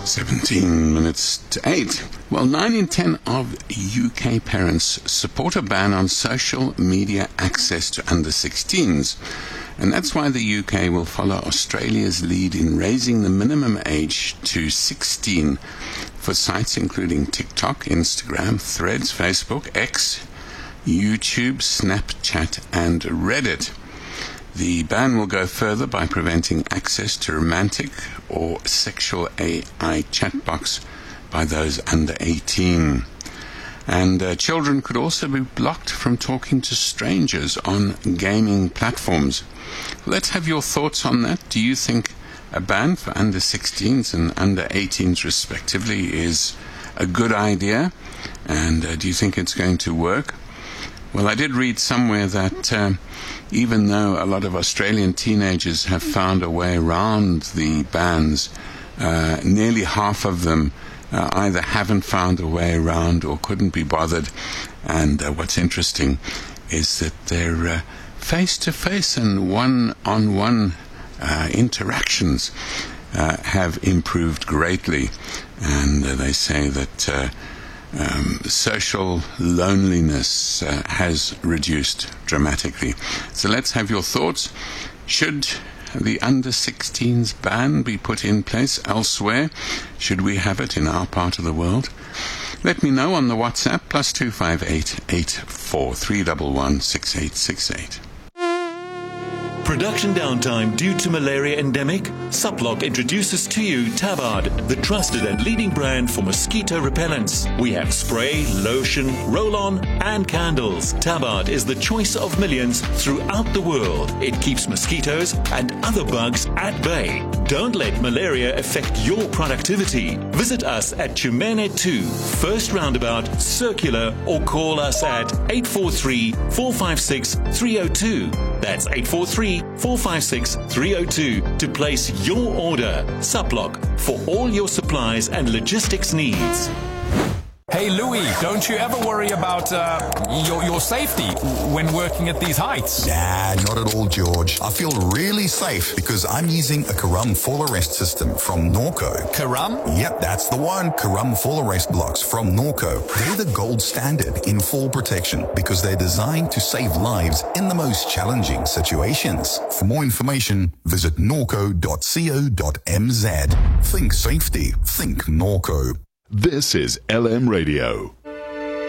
17 minutes to 8. Well, 9 in 10 of UK parents support a ban on social media access to under 16s. And that's why the UK will follow Australia's lead in raising the minimum age to 16 for sites including TikTok, Instagram, Threads, Facebook, X, YouTube, Snapchat, and Reddit. The ban will go further by preventing access to romantic or sexual AI chat box by those under 18. And children could also be blocked from talking to strangers on gaming platforms. Let's have your thoughts on that. Do you think a ban for under 16s and under 18s respectively is a good idea? And do you think it's going to work? Well, I did read somewhere that even though a lot of Australian teenagers have found a way around the bans, nearly half of them either haven't found a way around or couldn't be bothered. And what's interesting is that their face-to-face and one-on-one interactions have improved greatly. And they say that social loneliness has reduced dramatically. So let's have your thoughts. Should the under 16s ban be put in place elsewhere? Should we have it in our part of the world? Let me know on the WhatsApp +258 843 111 6868. Production downtime due to malaria endemic? Suplock introduces to you Tabard, the trusted and leading brand for mosquito repellents. We have spray, lotion, roll-on and candles. Tabard is the choice of millions throughout the world. It keeps mosquitoes and other bugs at bay. Don't let malaria affect your productivity. Visit us at Chumene 2, First Roundabout, Circular, or call us at 843-456-302. That's 843-456-302 to place your order. Suplock, for all your supplies and logistics needs. Hey Louis, don't you ever worry about your safety when working at these heights? Nah, not at all, George. I feel really safe because I'm using a Karam fall arrest system from Norco. Karam? Yep, that's the one. Karam fall arrest blocks from Norco. They're the gold standard in fall protection because they're designed to save lives in the most challenging situations. For more information, visit norco.co.mz. Think safety. Think Norco. This is LM Radio.